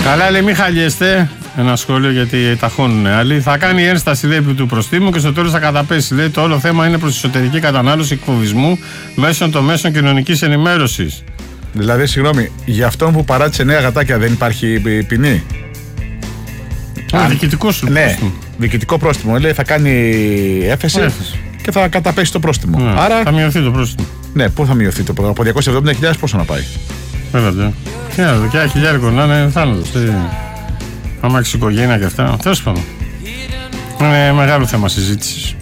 Καλά, λέει, μην χαλιέστε. Ένα σχόλιο γιατί ταχώνουν άλλοι. Θα κάνει ένσταση, λέει, του προστίμου και στο τέλος θα καταπέσει. Λέει, το όλο θέμα είναι προς εσωτερική κατανάλωση εκφοβισμού μέσω των μέσων κοινωνικής ενημέρωσης. Δηλαδή, συγγνώμη, για αυτόν που παράτησε νέα γατάκια δεν υπάρχει ποινή? Διοικητικό σου. Ναι, διοικητικό πρόστιμο. Λέει, θα κάνει έφεση και θα καταπέσει το πρόστιμο. Ναι, άρα θα μειωθεί το πρόστιμο. Ναι, πού θα μειωθεί το πρόστιμο? Από 270.000 πόσο να πάει? Βέβαια. Τι να δω, και 1.000 να είναι θάνατος. Άμα έχεις οικογένεια και αυτά. Τέλος πάντων. Είναι μεγάλο θέμα συζήτησης.